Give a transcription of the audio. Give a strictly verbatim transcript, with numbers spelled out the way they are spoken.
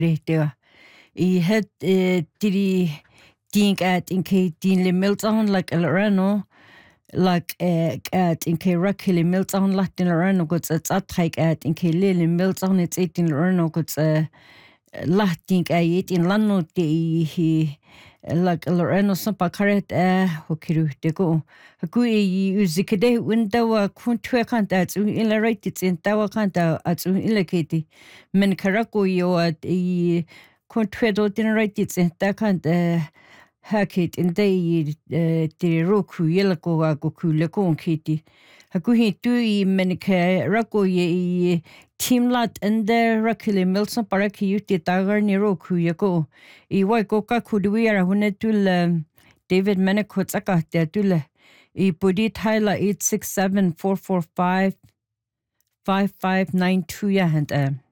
rehtiä. I het diri dink at in ke din le milton like elrano like at in ke rakili milton latin elrano gots at at at in ke le milton it's eighteen elrano gots latin ayit in lano de he like elrano sampa karet eh hokiru de go haku i uzikede window kuntwe kanta at in la right it's in tawa kanta at in la keti men karako yo at i Contredo dinner it's in that kind of hackett in day the roku yelako agoku lekon kitty. Hakuhi tui menike rako ye team lot and the rakili milson paraki yuti tagar ni roku yako. I waikoka kuduia hunetul David Menekotsaka tule. I budi Tyler eight six seven four four five five five nine two ya and